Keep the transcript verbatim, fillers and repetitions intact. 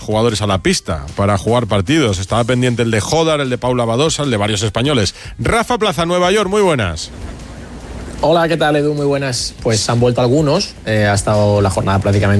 jugadores a la pista para jugar partidos. Estaba pendiente el de Jodar, el de Paula Badosa, el de varios españoles. Rafa Plaza, Nueva York, muy buenas. Hola, ¿qué tal, Edu? Muy buenas. Pues han vuelto algunos, eh, ha estado la jornada prácticamente